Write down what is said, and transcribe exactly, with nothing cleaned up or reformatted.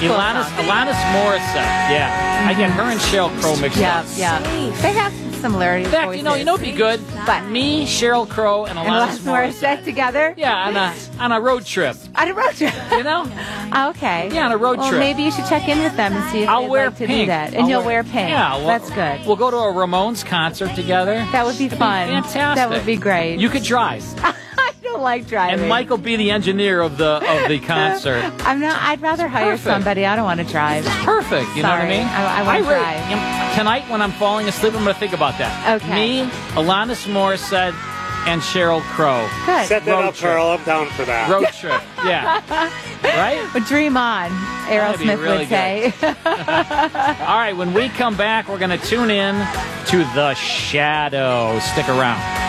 Alanis, Alanis Morissette. Yeah. Mm-hmm. I get her and Sheryl Crow mixed yeah, up. Yeah, yeah. They have some similarities. In fact, you know, you know, it'd be good. But me, Sheryl Crow, and Alanis, and Alanis Morissette. Morissette together. Yeah, on a on a road trip. On a road trip. You know? Okay. Yeah, on a road well, trip. Maybe you should check in with them and see if I'll they'd wear like to pink. do that. And I'll you'll wear, wear pink. Yeah, well, that's good. We'll go to a Ramones concert together. That would be That'd fun. Be fantastic. That would be great. You could drive. I don't like driving. And Mike will be the engineer of the of the concert. I'm not. I'd rather hire Perfect. somebody. I don't want to drive. It's perfect. You Sorry. know what I mean? I, I want to really- drive. you know, tonight when I'm falling asleep, I'm going to think about that. Okay. Me, Alanis Morissette, and Sheryl Crow. Good. Set that Road up, trip. Carl. I'm down for that. Road trip. Yeah. Right? But dream on, That'd be Aerosmith really would say. All right. When we come back, we're going to tune in to The Shadow. Stick around.